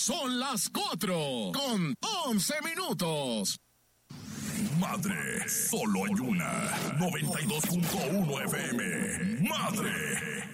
Son las 4:11. Madre, solo hay una. 92.1 FM. Madre.